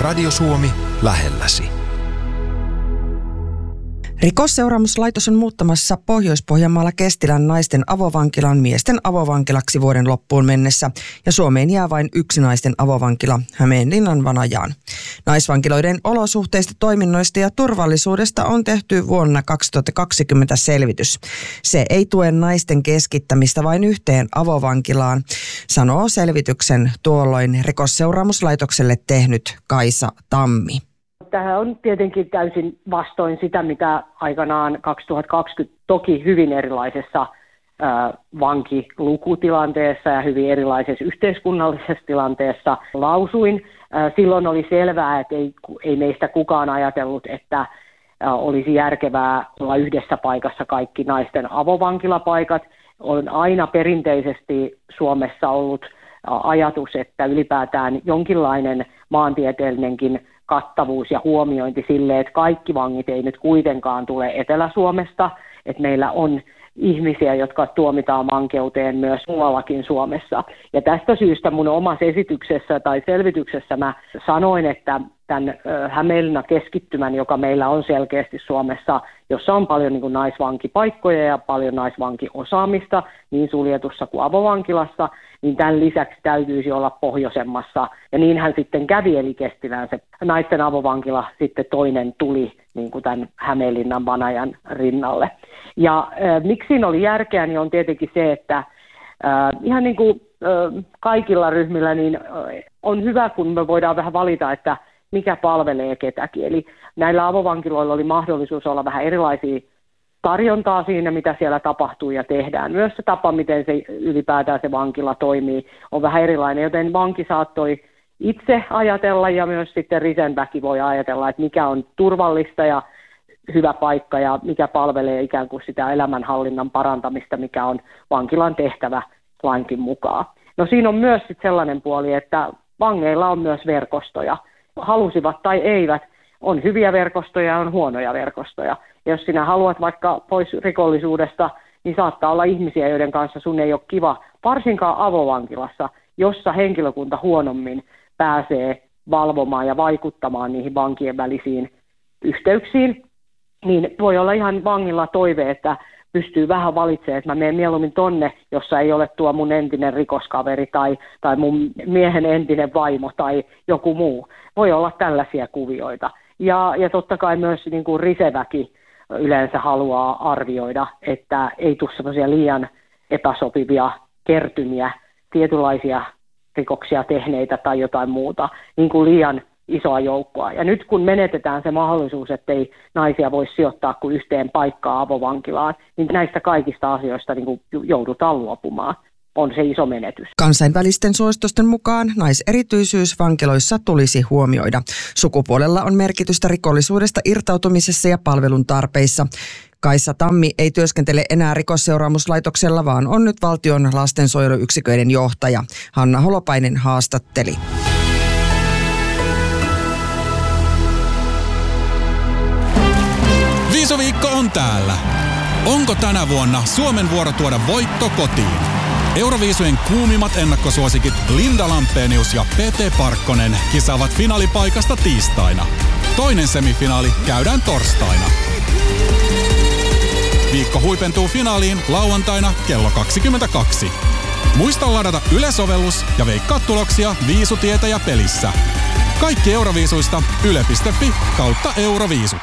Radio Suomi lähelläsi. Rikosseuraamuslaitos on muuttamassa Pohjois-Pohjanmaalla Kestilän naisten avovankilan miesten avovankilaksi vuoden loppuun mennessä, ja Suomeen jää vain yksi naisten avovankila Hämeenlinnan Vanajaan. Naisvankiloiden olosuhteista, toiminnoista ja turvallisuudesta on tehty vuonna 2020 selvitys. Se ei tue naisten keskittämistä vain yhteen avovankilaan, sanoo selvityksen tuolloin Rikosseuraamuslaitokselle tehnyt Kaisa Tammi. Tämä on tietenkin täysin vastoin sitä, mitä aikanaan 2020 toki hyvin erilaisessa vankilukutilanteessa ja hyvin erilaisessa yhteiskunnallisessa tilanteessa lausuin. Silloin oli selvää, että ei meistä kukaan ajatellut, että olisi järkevää olla yhdessä paikassa kaikki naisten avovankilapaikat. On aina perinteisesti Suomessa ollut ajatus, että ylipäätään jonkinlainen maantieteellinenkin kattavuus ja huomiointi sille, että kaikki vangit ei nyt kuitenkaan tule Etelä-Suomesta, että meillä on ihmisiä, jotka tuomitaan vankeuteen myös muuallakin Suomessa. Ja tästä syystä mun omassa esityksessä tai selvityksessä mä sanoin, että tämän Hämeenlinnan keskittymän, joka meillä on selkeästi Suomessa, jossa on paljon niin kuin naisvankipaikkoja ja paljon naisvankiosaamista niin suljetussa kuin avovankilassa, niin tämän lisäksi täytyisi olla pohjoisemmassa. Ja niinhän sitten kävi, eli Kestilään se naisten avovankila sitten toinen tuli niin kuin tämän Hämeenlinnan Vanajan rinnalle. Ja miksi siinä oli järkeä, niin on tietenkin se, että ihan niin kuin kaikilla ryhmillä niin on hyvä, kun me voidaan vähän valita, että mikä palvelee ketäkin. Eli näillä avovankiloilla oli mahdollisuus olla vähän erilaisia tarjontaa siinä, mitä siellä tapahtuu ja tehdään. Myös se tapa, miten se ylipäätään se vankila toimii, on vähän erilainen, joten vanki saattoi itse ajatella ja myös sitten risenväki voi ajatella, että mikä on turvallista ja hyvä paikka ja mikä palvelee ikään kuin sitä elämänhallinnan parantamista, mikä on vankilan tehtävä lainkin mukaan. No siinä on myös sitten sellainen puoli, että vangeilla on myös verkostoja. Halusivat tai eivät, on hyviä verkostoja ja on huonoja verkostoja. Ja jos sinä haluat vaikka pois rikollisuudesta, niin saattaa olla ihmisiä, joiden kanssa sun ei ole kiva, varsinkaan avovankilassa, jossa henkilökunta huonommin pääsee valvomaan ja vaikuttamaan niihin vankien välisiin yhteyksiin. Niin voi olla ihan vangilla toive, että pystyy vähän valitsemaan, että mä menen mieluummin tonne, jossa ei ole tuo mun entinen rikoskaveri tai mun miehen entinen vaimo tai joku muu. Voi olla tällaisia kuvioita. Ja totta kai myös niin kuin riseväki yleensä haluaa arvioida, että ei tule sellaisia liian epäsopivia kertymiä, tietynlaisia rikoksia tehneitä tai jotain muuta, niin kuin liian isoa joukkoa. Ja nyt kun menetetään se mahdollisuus, että ei naisia voi sijoittaa kuin yhteen paikkaan avovankilaan, niin näistä kaikista asioista niin kuin joudutaan luopumaan. On se iso menetys. Kansainvälisten suositusten mukaan naiserityisyys vankiloissa tulisi huomioida. Sukupuolella on merkitystä rikollisuudesta irtautumisessa ja palvelun tarpeissa. Kaisa Tammi ei työskentele enää Rikosseuraamuslaitoksella, vaan on nyt valtion lastensuojeluyksiköiden johtaja. Hanna Holopainen haastatteli. Viisuviikko on täällä. Onko tänä vuonna Suomen vuoro tuoda voitto kotiin? Euroviisujen kuumimmat ennakkosuosikit Linda Lampenius ja Pete Parkkonen kisaavat finaalipaikasta tiistaina. Toinen semifinaali käydään torstaina. Viikko huipentuu finaaliin lauantaina kello 22. Muista ladata Yle-sovellus ja veikkaa tuloksia Viisutietä ja pelissä. Kaikki Euroviisuista yle.fi/Euroviisut.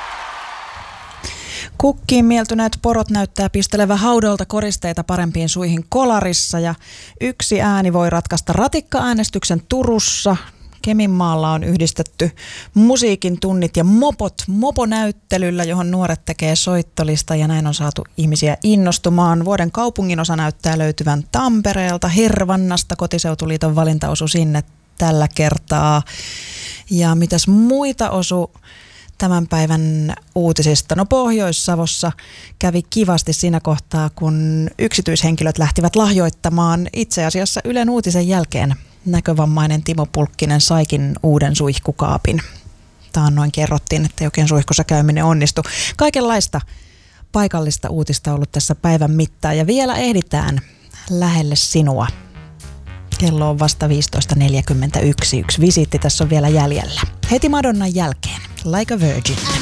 Kukkiin mieltyneet porot näyttää pistelevä haudolta koristeita parempiin suihin kolarissa ja yksi ääni voi ratkaista ratikka-äänestyksen Turussa. Keminmaalla on yhdistetty musiikin tunnit ja moponäyttelyllä, johon nuoret tekee soittolista ja näin on saatu ihmisiä innostumaan. Vuoden kaupunginosa näyttää löytyvän Tampereelta, Hervannasta, Kotiseutuliiton valinta osui sinne tällä kertaa. Ja mitäs muita osui tämän päivän uutisista? No Pohjois-Savossa kävi kivasti siinä kohtaa, kun yksityishenkilöt lähtivät lahjoittamaan. Itse asiassa Ylen uutisen jälkeen näkövammainen Timo Pulkkinen saikin uuden suihkukaapin. Taannoin kerrottiin, että jokin suihkussa käyminen onnistui. Kaikenlaista paikallista uutista ollut tässä päivän mittaan ja vielä ehditään lähelle sinua. Kello on vasta 15.41. Yksi visiitti tässä on vielä jäljellä. Heti Madonnan jälkeen. Like a Virgin.